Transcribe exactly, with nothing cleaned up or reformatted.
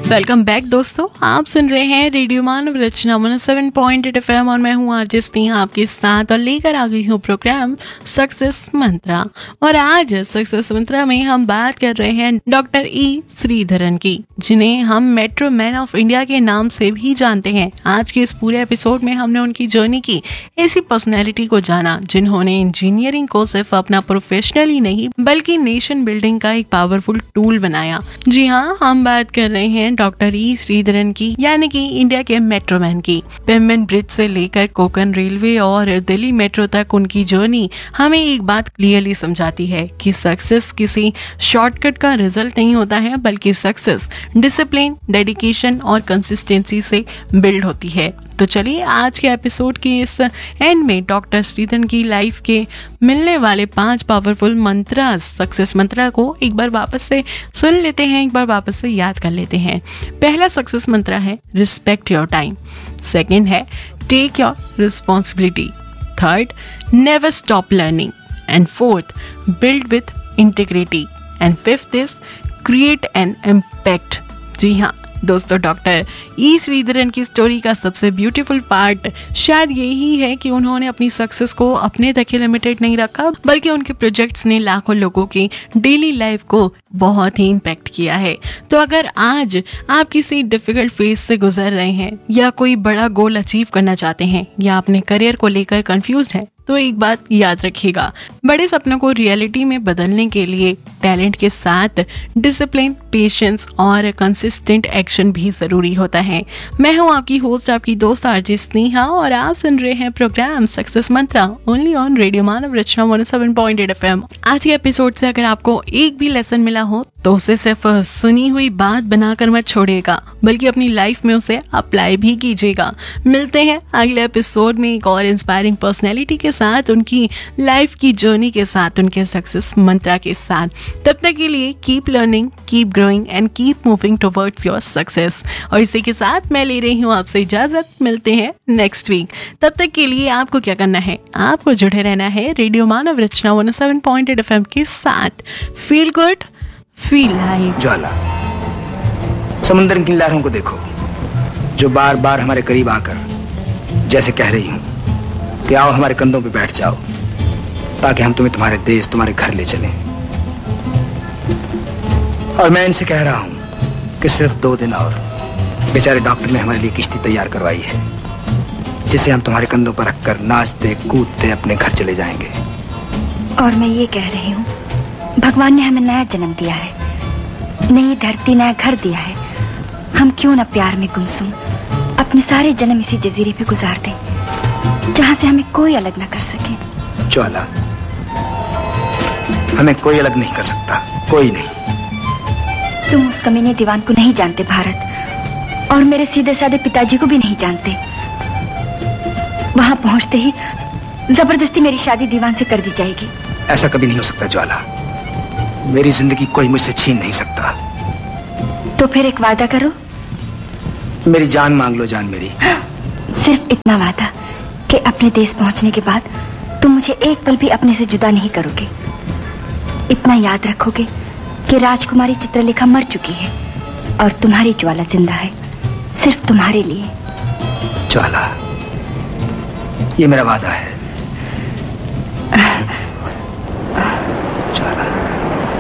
Welcome back दोस्तों, आप सुन रहे हैं रेडियो मानव रचना one seven point eight F M और मैं हूँ आरजे स्नेहा आपके साथ और लेकर आ गई हूँ प्रोग्राम सक्सेस मंत्रा। और आज सक्सेस मंत्रा में हम बात कर रहे हैं डॉक्टर ई श्रीधरन की, जिन्हें हम मेट्रो मैन ऑफ इंडिया के नाम से भी जानते हैं। आज के इस पूरे एपिसोड में हमने उनकी जर्नी की ऐसी पर्सनैलिटी को जाना जिन्होंने इंजीनियरिंग को सिर्फ अपना प्रोफेशनल ही नहीं बल्कि नेशन बिल्डिंग का एक पावरफुल टूल बनाया। जी हाँ, हम बात कर रहे हैं डॉक्टर ई श्रीधरन की, यानी कि इंडिया के मेट्रो मैन की। पेमेंट ब्रिज से लेकर कोंकण रेलवे और दिल्ली मेट्रो तक उनकी जर्नी हमें एक बात क्लियरली समझाती है कि सक्सेस किसी शॉर्टकट का रिजल्ट नहीं होता है, बल्कि सक्सेस डिसिप्लिन, डेडिकेशन और कंसिस्टेंसी से बिल्ड होती है। तो चलिए आज के एपिसोड के इस एंड में डॉक्टर श्रीधरन की लाइफ के मिलने वाले पांच पावरफुल मंत्रास, सक्सेस मंत्रा को एक बार वापस से सुन लेते हैं, एक बार वापस से याद कर लेते हैं। पहला सक्सेस मंत्रा है रिस्पेक्ट योर टाइम। सेकंड है take your responsibility. Third, never stop learning. And fourth, build with integrity. And fifth is create an impact. जी हाँ दोस्तों, डॉक्टर ई श्रीधरन की स्टोरी का सबसे ब्यूटीफुल पार्ट शायद यही है कि उन्होंने अपनी सक्सेस को अपने तक ही लिमिटेड नहीं रखा, बल्कि उनके प्रोजेक्ट्स ने लाखों लोगों की डेली लाइफ को बहुत ही इम्पैक्ट किया है। तो अगर आज आप किसी डिफिकल्ट फेज से गुजर रहे हैं या कोई बड़ा गोल अचीव करना चाहते हैं या अपने करियर को लेकर कंफ्यूज हैं, तो एक बात याद रखिएगा, बड़े सपनों को रियलिटी में बदलने के लिए टैलेंट के साथ डिसिप्लिन, पेशेंस और कंसिस्टेंट एक्शन भी जरूरी होता है। मैं हूँ आपकी होस्ट, आपकी दोस्त आरजे स्नेहा और आप सुन रहे हैं programme success Mantra only on radio Manav Rachna one seven point eight F M. आज के एपिसोड से अगर आपको एक भी लेसन मिला हो तो उसे सिर्फ सुनी हुई बात बनाकर मत छोड़िएगा, बल्कि अपनी लाइफ में उसे अप्लाई भी कीजिएगा। मिलते हैं अगले एपिसोड में एक और इंस्पायरिंग पर्सनैलिटी के साथ, उनकी लाइफ की जर्नी के साथ, उनके सक्सेस मंत्रा के साथ। तब तक के लिए keep learning, keep growing and keep moving towards your success. और इसी के साथ मैं ले रही हूँ आपसे इजाजत। मिलते हैं नेक्स्ट वीक। तब तक के लिए आपको क्या करना है, आपको जुड़े रहना है रेडियो मानव रचना one seven point eight F M के साथ। Feel good, feel live. ज्वाला, समुद्र की लहरों को देखो जो बार बार हमारे करीब आकर जैसे कह रही हूं कि आओ हमारे कंधों पे बैठ जाओ, ताकि हम तुम्हें तुम्हारे देश, तुम्हारे घर ले चलें। और मैं इनसे कह रहा हूं कि सिर्फ दो दिन और। बेचारे डॉक्टर ने हमारे लिए किश्ती तैयार करवाई है, जिसे हम तुम्हारे कंधों पर रखकर नाचते कूदते अपने घर चले जाएंगे। और मैं ये कह रही हूँ, भगवान ने हमें नया जन्म दिया है, नई धरती, नया घर दिया है। हम क्यों न प्यार में गुमसुम अपने सारे जन्म इसी जजीरे पे गुजार दें, जहाँ से हमें कोई अलग न कर सके। ज्वाला, हमें कोई अलग नहीं कर सकता, कोई नहीं। तुम उस कमीने दीवान को नहीं जानते भारत, और मेरे सीधे साधे पिताजी को भी नहीं जानते। वहां पहुंचते ही जबरदस्ती मेरी शादी दीवान से कर दी जाएगी। ऐसा कभी नहीं हो सकता ज्वाला, मेरी जिंदगी कोई मुझसे छीन नहीं सकता। तो फिर एक वादा करो। मेरी जान मांग लो, जान मेरी। सिर्फ इतना वादा कि अपने देश पहुंचने के बाद तुम मुझे एक पल भी अपने से जुदा नहीं करोगे। इतना याद रखोगे कि राजकुमारी चित्रलेखा मर चुकी है और तुम्हारी ज्वाला जिंदा है, सिर्फ तुम्हारे लिए। ज्वाला, ये मेरा वादा है।